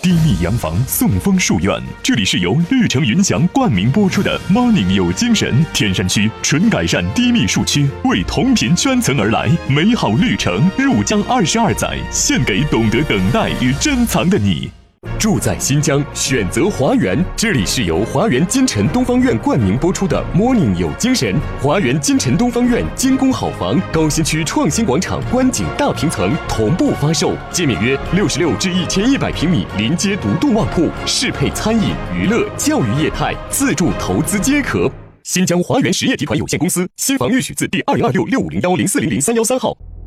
低密洋房送枫树苑，这里是由绿城云翔冠名播出的 Morning 有精神。天山区纯改善低密树区，为同频圈层而来，美好绿城入江22载，献给懂得等待与珍藏的你。住在新疆，选择华园。这里是由华园金城东方苑冠名播出的 Morning 有精神。华园金城东方苑精工好房，高新区创新广场观景大平层同步发售，界面约66至1100平米，临街独栋卧铺，适配餐饮、娱乐、教育业态，自住投资皆可。新疆华园实业集团有限公司，新房预许自第2026-6501-0400-313号。